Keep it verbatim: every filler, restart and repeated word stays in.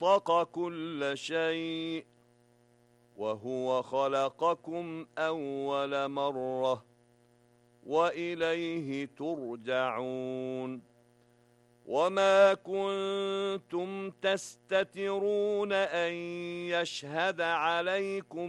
وخلق كل شيء وهو خلقكم أول مرة وإليه ترجعون وما كنتم تستترون أن يشهد عليكم